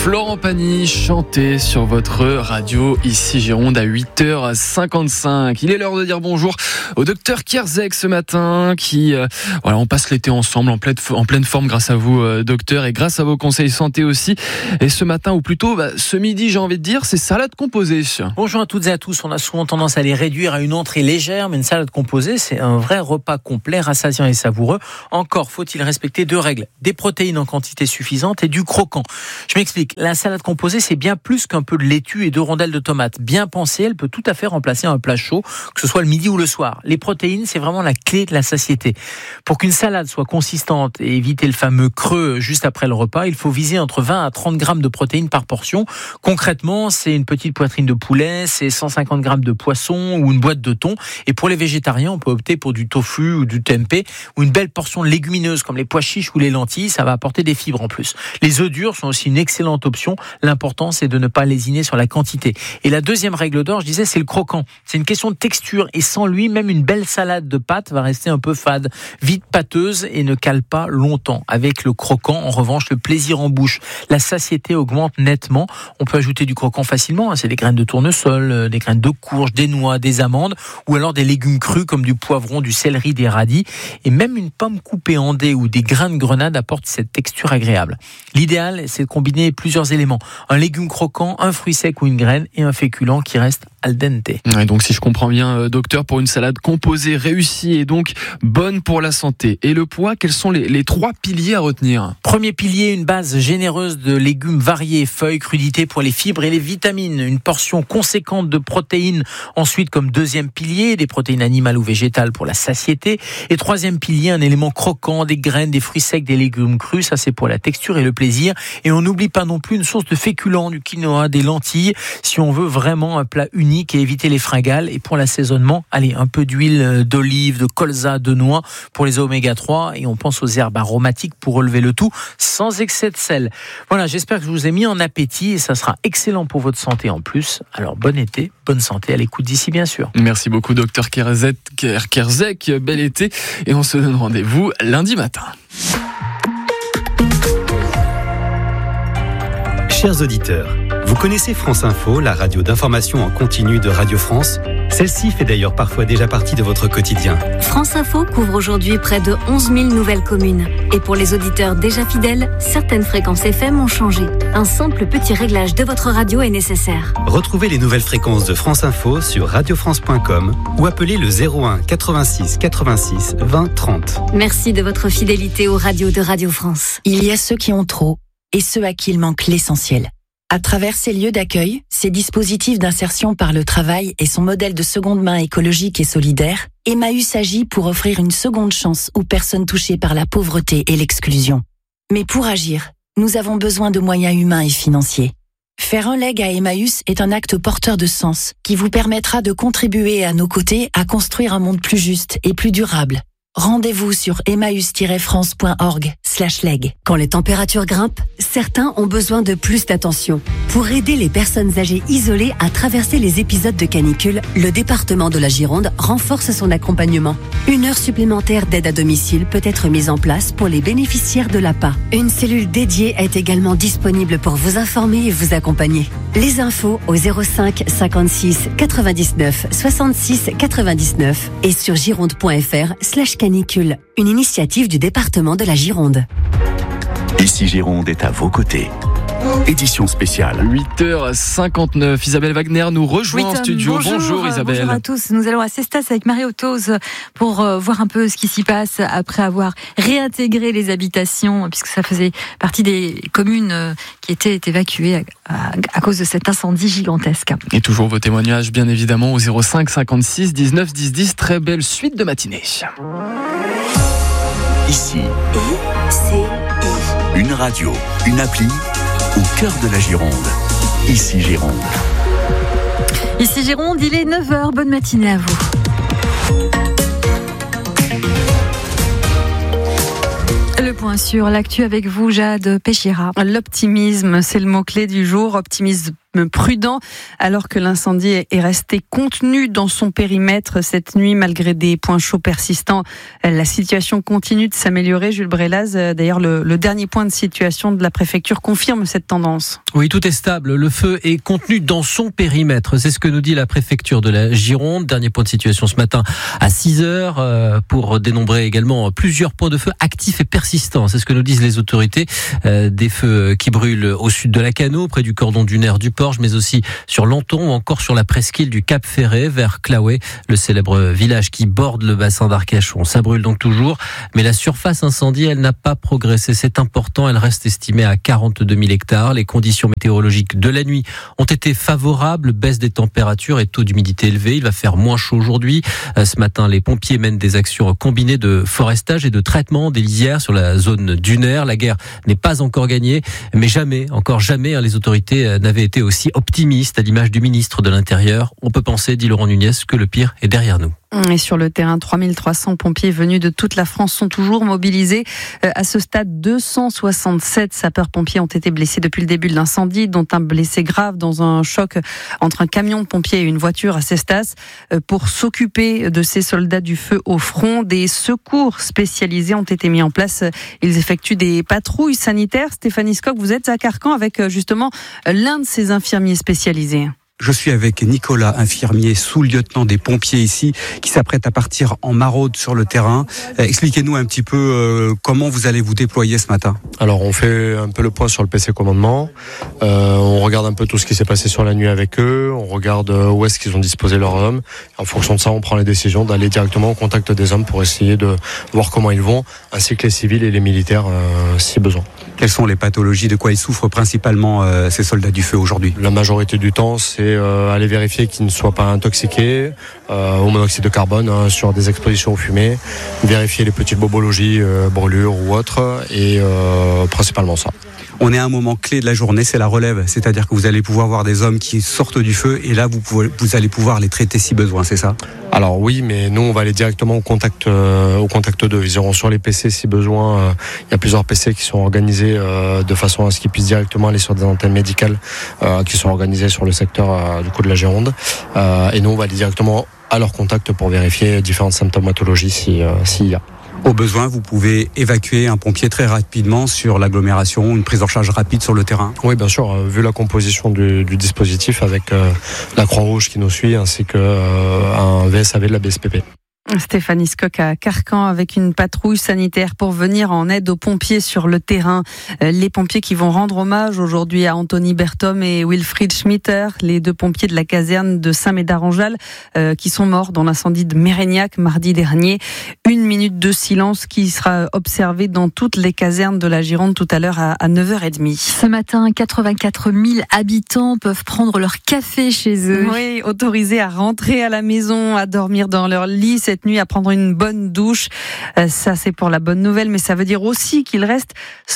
Florent Pagny chantait sur votre radio ici Gironde à 8h55. Il est l'heure de dire bonjour au docteur Kierzek ce matin qui, on passe l'été ensemble en pleine forme grâce à vous docteur et grâce à vos conseils santé aussi. Et ce matin ou plutôt ce midi j'ai envie de dire c'est salade composée. Bonjour à toutes et à tous. On a souvent tendance à les réduire à une entrée légère, mais une salade composée c'est un vrai repas complet, rassasiant et savoureux. Encore faut-il respecter deux règles, des protéines en quantité suffisante et du croquant. Je m'explique, la salade composée c'est bien plus qu'un peu de laitue et de rondelles de tomates. Bien pensée, elle peut tout à fait remplacer un plat chaud, que ce soit le midi ou le soir. Les protéines c'est vraiment la clé de la satiété. Pour qu'une salade soit consistante et éviter le fameux creux juste après le repas, il faut viser entre 20 à 30 grammes de protéines par portion. Concrètement, c'est une petite poitrine de poulet, c'est 150 grammes de poisson ou une boîte de thon. Et pour les végétariens, on peut opter pour du tofu ou du tempeh ou une belle portion de légumineuses comme les pois chiches ou les lentilles. Ça va apporter des fibres en plus. Les œufs durs sont aussi une excellente option. L'important, c'est de ne pas lésiner sur la quantité. Et la deuxième règle d'or, je disais, c'est le croquant. C'est une question de texture et sans lui, même une belle salade de pâtes va rester un peu fade, vite pâteuse et ne cale pas longtemps. Avec le croquant, en revanche, le plaisir en bouche, la satiété augmente nettement. On peut ajouter du croquant facilement. C'est des graines de tournesol, des graines de courge, des noix, des amandes ou alors des légumes crus comme du poivron, du céleri, des radis. Et même une pomme coupée en dés ou des grains de grenade apportent cette texture agréable. L'idéal, c'est de combiner plusieurs éléments. Un légume croquant, un fruit sec ou une graine et un féculent qui reste al dente. Ouais, donc si je comprends bien, docteur, pour une salade composée, réussie et donc bonne pour la santé. Et le poids, quels sont les trois piliers à retenir ? Premier pilier, une base généreuse de légumes variés, feuilles, crudités pour les fibres et les vitamines. Une portion conséquente de protéines. Ensuite, comme deuxième pilier, des protéines animales ou végétales pour la satiété. Et troisième pilier, un élément croquant, des graines, des fruits secs, des légumes crus. Ça, c'est pour la texture et le plaisir. Et on n'oublie pas non plus une source de féculents, du quinoa, des lentilles, si on veut vraiment un plat unique et éviter les fringales. Et pour l'assaisonnement, allez, un peu d'huile d'olive, de colza, de noix pour les oméga 3. Et on pense aux herbes aromatiques pour relever le tout sans excès de sel. Voilà, j'espère que je vous ai mis en appétit et ça sera excellent pour votre santé en plus. Alors bon été, bonne santé à l'écoute d'ici bien sûr. Merci beaucoup docteur Kierzek, bel été et on se donne rendez-vous lundi matin. Chers auditeurs, vous connaissez France Info, la radio d'information en continu de Radio France ? Celle-ci fait d'ailleurs parfois déjà partie de votre quotidien. France Info couvre aujourd'hui près de 11 000 nouvelles communes. Et pour les auditeurs déjà fidèles, certaines fréquences FM ont changé. Un simple petit réglage de votre radio est nécessaire. Retrouvez les nouvelles fréquences de France Info sur radiofrance.com ou appelez le 01 86 86 20 30. Merci de votre fidélité aux radios de Radio France. Il y a ceux qui ont trop et ceux à qui il manque l'essentiel. À travers ces lieux d'accueil, ces dispositifs d'insertion par le travail et son modèle de seconde main écologique et solidaire, Emmaüs agit pour offrir une seconde chance aux personnes touchées par la pauvreté et l'exclusion. Mais pour agir, nous avons besoin de moyens humains et financiers. Faire un leg à Emmaüs est un acte porteur de sens qui vous permettra de contribuer à nos côtés à construire un monde plus juste et plus durable. Rendez-vous sur emmaüs-france.org/leg. Quand les températures grimpent, certains ont besoin de plus d'attention. Pour aider les personnes âgées isolées à traverser les épisodes de canicule, le département de la Gironde renforce son accompagnement. Une heure supplémentaire d'aide à domicile peut être mise en place pour les bénéficiaires de l'APA. Une cellule dédiée est également disponible pour vous informer et vous accompagner. Les infos au 05 56 99 66 99 et sur gironde.fr/canicule, une initiative du département de la Gironde. Ici Gironde est à vos côtés. Édition spéciale. 8h59. Isabelle Wagner nous rejoint en studio. Bonjour Isabelle. Bonjour à tous. Nous allons à Cestas avec Marie-Autose pour voir un peu ce qui s'y passe après avoir réintégré les habitations, puisque ça faisait partie des communes qui étaient évacuées à cause de cet incendie gigantesque. Et toujours vos témoignages, bien évidemment, au 05 56 19 10 10. Très belle suite de matinée. Ici, une radio, une appli au cœur de la Gironde. Ici Gironde. Ici Gironde, il est 9h. Bonne matinée à vous. Le point sur l'actu avec vous, Jade Péchira. L'optimisme, c'est le mot-clé du jour. Optimisme prudent alors que l'incendie est resté contenu dans son périmètre cette nuit malgré des points chauds persistants. La situation continue de s'améliorer. Jules Brélaz, d'ailleurs le dernier point de situation de la préfecture confirme cette tendance. Oui, tout est stable. Le feu est contenu dans son périmètre. C'est ce que nous dit la préfecture de la Gironde. Dernier point de situation ce matin à 6h pour dénombrer également plusieurs points de feu actifs et persistants. C'est ce que nous disent les autorités. Des feux qui brûlent au sud de la Cano, près du cordon dunaire du Porge, mais aussi sur Lanton ou encore sur la presqu'île du Cap Ferret vers Claouet, le célèbre village qui borde le bassin d'Arcachon. Ça brûle donc toujours, mais la surface incendie, elle n'a pas progressé. C'est important, elle reste estimée à 42 000 hectares. Les conditions météorologiques de la nuit ont été favorables, baisse des températures et taux d'humidité élevé. Il va faire moins chaud aujourd'hui. Ce matin, les pompiers mènent des actions combinées de forestage et de traitement des lisières sur la zone dunaire. La guerre n'est pas encore gagnée, mais jamais, encore jamais, les autorités n'avaient été aussi optimistes à l'image du ministre de l'Intérieur. On peut penser, dit Laurent Nunez, que le pire est derrière nous. Et sur le terrain, 3300 pompiers venus de toute la France sont toujours mobilisés. À ce stade, 267 sapeurs-pompiers ont été blessés depuis le début de l'incendie, dont un blessé grave dans un choc entre un camion de pompiers et une voiture à Cestas. Pour s'occuper de ces soldats du feu au front, des secours spécialisés ont été mis en place. Ils effectuent des patrouilles sanitaires. Stéphanie Scott, vous êtes à Carcan avec justement l'un de ces infirmiers spécialisés. Je suis avec Nicolas, infirmier sous-lieutenant des pompiers ici, qui s'apprête à partir en maraude sur le terrain. Expliquez-nous un petit peu comment vous allez vous déployer ce matin. Alors on fait un peu le point sur le PC commandement, on regarde un peu tout ce qui s'est passé sur la nuit avec eux, on regarde où est-ce qu'ils ont disposé leurs hommes. En fonction de ça, on prend la décision d'aller directement au contact des hommes pour essayer de voir comment ils vont, ainsi que les civils et les militaires si besoin. Quelles sont les pathologies, de quoi ils souffrent principalement ces soldats du feu aujourd'hui ? La majorité du temps, c'est aller vérifier qu'ils ne soient pas intoxiqués au monoxyde de carbone sur des expositions aux fumées, vérifier les petites bobologies, brûlures ou autres, et principalement ça. On est à un moment clé de la journée, c'est la relève, c'est-à-dire que vous allez pouvoir voir des hommes qui sortent du feu et là vous allez pouvoir les traiter si besoin, c'est ça ? Alors oui, mais nous on va aller directement au contact d'eux. Ils iront sur les PC si besoin. Il y a plusieurs PC qui sont organisés de façon à ce qu'ils puissent directement aller sur des antennes médicales qui sont organisées sur le secteur du coup de la Gironde. Et nous on va aller directement à leur contact pour vérifier différentes symptomatologies s'il y a. Au besoin, vous pouvez évacuer un pompier très rapidement sur l'agglomération, une prise en charge rapide sur le terrain. Oui, bien sûr, vu la composition du dispositif avec la Croix-Rouge qui nous suit ainsi qu'un VSAV de la BSPP. Stéphanie Scott à Carcan avec une patrouille sanitaire pour venir en aide aux pompiers sur le terrain. Les pompiers qui vont rendre hommage aujourd'hui à Anthony Berthom et Wilfried Schmitter, les deux pompiers de la caserne de Saint-Médard-en-Jalles qui sont morts dans l'incendie de Mérignac mardi dernier. 1 minute de silence qui sera observée dans toutes les casernes de la Gironde tout à l'heure à 9h30. Ce matin, 84 000 habitants peuvent prendre leur café chez eux. Oui, autorisés à rentrer à la maison, à dormir dans leur lit cette nuit, à prendre une bonne douche. Ça, c'est pour la bonne nouvelle, mais ça veut dire aussi qu'il reste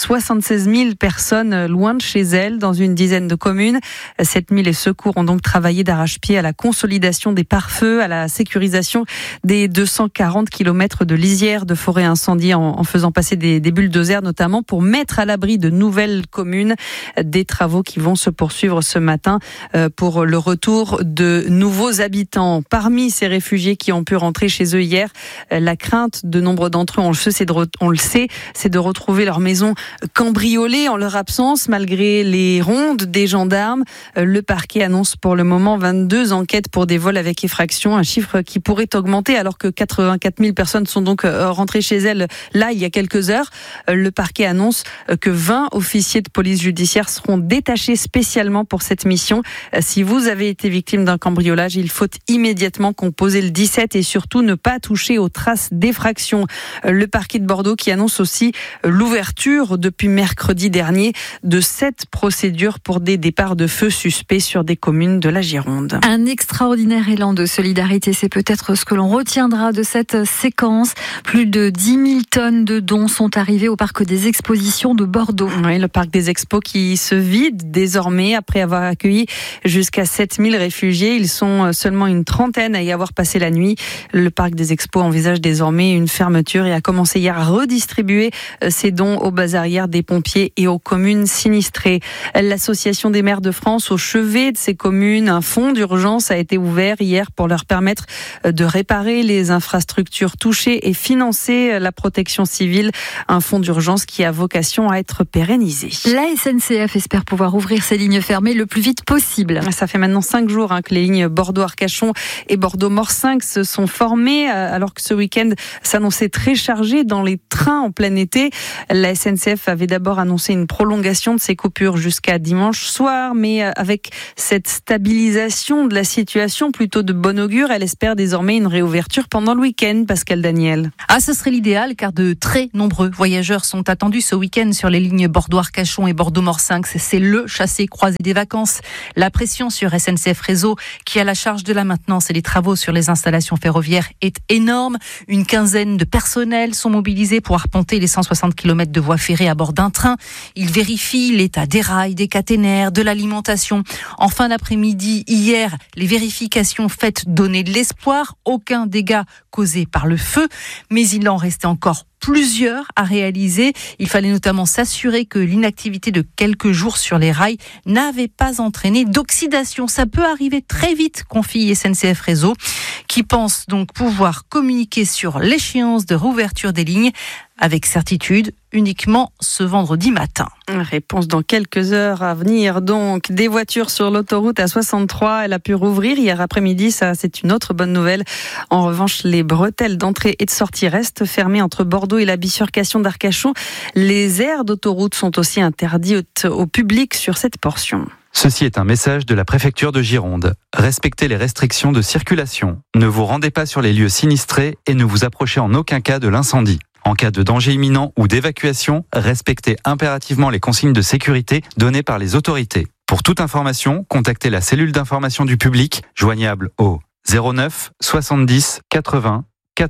76 000 personnes loin de chez elles, dans une dizaine de communes. Cette nuit, les secours ont donc travaillé d'arrache-pied à la consolidation des pare-feux, à la sécurisation des 240 km de lisières de forêt incendiées en faisant passer des bulldozers, notamment pour mettre à l'abri de nouvelles communes. Des travaux qui vont se poursuivre ce matin pour le retour de nouveaux habitants. Parmi ces réfugiés qui ont pu rentrer chez eux hier, la crainte de nombre d'entre eux, on le sait, c'est de retrouver leur maison cambriolée en leur absence, malgré les rondes des gendarmes. Le parquet annonce pour le moment 22 enquêtes pour des vols avec effraction, un chiffre qui pourrait augmenter alors que 84 000 personnes sont donc rentrées chez elles là il y a quelques heures. Le parquet annonce que 20 officiers de police judiciaire seront détachés spécialement pour cette mission. Si vous avez été victime d'un cambriolage, il faut immédiatement composer le 17 et surtout ne pas toucher aux traces d'effraction. Le parquet de Bordeaux qui annonce aussi l'ouverture depuis mercredi dernier de 7 procédures pour des départs de feu suspects sur des communes de la Gironde. Un extraordinaire élan de solidarité, c'est peut-être ce que l'on retiendra de cette séquence. Plus de 10 000 tonnes de dons sont arrivés au parc des expositions de Bordeaux. Oui, le parc des expos qui se vide désormais après avoir accueilli jusqu'à 7 000 réfugiés. Ils sont seulement une trentaine à y avoir passé la nuit. Le parc parc des Expos envisage désormais une fermeture et a commencé hier à redistribuer ses dons aux bases arrières des pompiers et aux communes sinistrées. L'Association des maires de France, au chevet de ces communes, un fonds d'urgence a été ouvert hier pour leur permettre de réparer les infrastructures touchées et financer la protection civile. Un fonds d'urgence qui a vocation à être pérennisé. La SNCF espère pouvoir ouvrir ses lignes fermées le plus vite possible. Ça fait maintenant 5 jours que les lignes Bordeaux-Arcachon et Bordeaux-Morsinx se sont formées, alors que ce week-end s'annonçait très chargé dans les trains en plein été. La SNCF avait d'abord annoncé une prolongation de ces coupures jusqu'à dimanche soir, mais avec cette stabilisation de la situation plutôt de bon augure, elle espère désormais une réouverture pendant le week-end. Pascal Daniel. Ce serait l'idéal car de très nombreux voyageurs sont attendus ce week-end sur les lignes Bordeaux-Arcachon et Bordeaux-Morsinx. C'est le chassé-croisé des vacances. La pression sur SNCF Réseau, qui a la charge de la maintenance et les travaux sur les installations ferroviaires, est énorme. Une quinzaine de personnels sont mobilisés pour arpenter les 160 km de voies ferrées à bord d'un train. Ils vérifient l'état des rails, des caténaires, de l'alimentation. En fin d'après-midi, hier, les vérifications faites donnaient de l'espoir. Aucun dégât causé par le feu, mais il en restait encore plusieurs à réaliser. Il fallait notamment s'assurer que l'inactivité de quelques jours sur les rails n'avait pas entraîné d'oxydation. Ça peut arriver très vite, confie SNCF Réseau, qui pense donc pouvoir communiquer sur l'échéance de réouverture des lignes avec certitude uniquement ce vendredi matin. Réponse dans quelques heures à venir. Donc, des voitures sur l'autoroute A63, elle a pu rouvrir hier après-midi. Ça, c'est une autre bonne nouvelle. En revanche, les bretelles d'entrée et de sortie restent fermées entre Bordeaux et la bifurcation d'Arcachon. Les aires d'autoroute sont aussi interdites au public sur cette portion. Ceci est un message de la préfecture de Gironde. Respectez les restrictions de circulation. Ne vous rendez pas sur les lieux sinistrés et ne vous approchez en aucun cas de l'incendie. En cas de danger imminent ou d'évacuation, respectez impérativement les consignes de sécurité données par les autorités. Pour toute information, contactez la cellule d'information du public, joignable au 09 70 80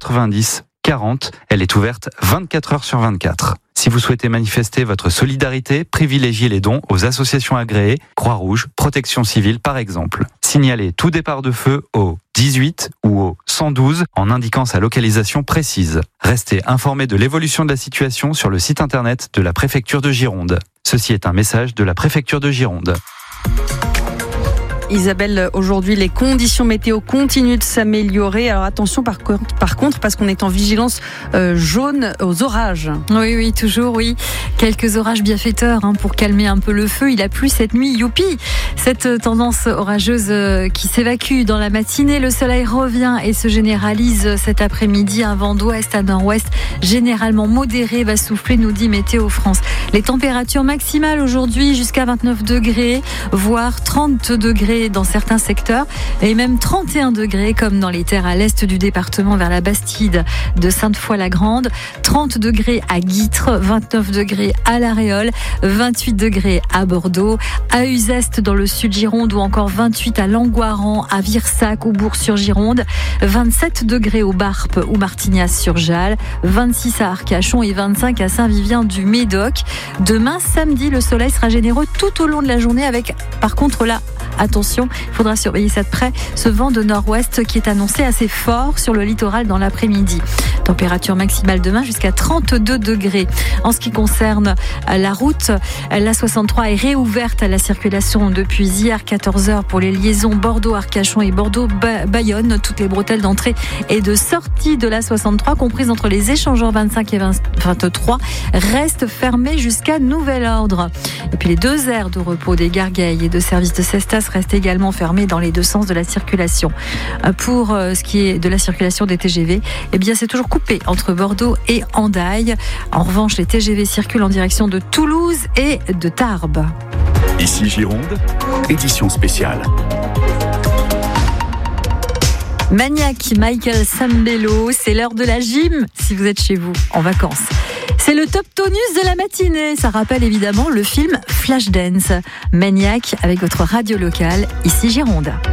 90 40. Elle est ouverte 24 heures sur 24. Si vous souhaitez manifester votre solidarité, privilégiez les dons aux associations agréées, Croix-Rouge, Protection Civile par exemple. Signalez tout départ de feu au 18 ou au 112 en indiquant sa localisation précise. Restez informés de l'évolution de la situation sur le site internet de la préfecture de Gironde. Ceci est un message de la préfecture de Gironde. Isabelle, aujourd'hui, les conditions météo continuent de s'améliorer. Alors attention par contre, parce qu'on est en vigilance jaune aux orages. Oui, toujours, oui. Quelques orages bienfaiteurs pour calmer un peu le feu. Il a plu cette nuit, youpi. Cette tendance orageuse qui s'évacue dans la matinée. Le soleil revient et se généralise cet après-midi. Un vent d'ouest à nord-ouest généralement modéré va souffler, nous dit Météo France. Les températures maximales aujourd'hui jusqu'à 29 degrés, voire 30 degrés dans certains secteurs et même 31 degrés comme dans les terres à l'est du département vers la Bastide de Sainte-Foy-la-Grande, 30 degrés à Guîtres, 29 degrés à La Réole, 28 degrés à Bordeaux, à Uzeste dans le sud Gironde ou encore 28 à Langoiran, à Virsac ou Bourg-sur-Gironde, 27 degrés au Barp ou Martignas-sur-Jalles, 26 à Arcachon et 25 à Saint-Vivien-du-Médoc. Demain samedi, le soleil sera généreux tout au long de la journée avec par contre là, attention, il faudra surveiller ça de près, ce vent de nord-ouest qui est annoncé assez fort sur le littoral dans l'après-midi. Température maximale demain jusqu'à 32 degrés. En ce qui concerne la route, la 63 est réouverte à la circulation depuis hier 14h pour les liaisons Bordeaux-Arcachon et Bordeaux-Bayonne. Toutes les bretelles d'entrée et de sortie de la 63, comprises entre les échangeurs 25 et 23, restent fermées jusqu'à nouvel ordre. Et puis les deux aires de repos des Gargueilles et de service de Cestas restent également fermées dans les deux sens de la circulation. Pour ce qui est de la circulation des TGV, eh bien c'est toujours coupé entre Bordeaux et Hendaye. En revanche, les TGV circulent en direction de Toulouse et de Tarbes. Ici Gironde, édition spéciale. Maniac, Michael Sambello, c'est l'heure de la gym si vous êtes chez vous en vacances. C'est le top tonus de la matinée. Ça rappelle évidemment le film Flashdance. Maniac avec votre radio locale, ici Gironde.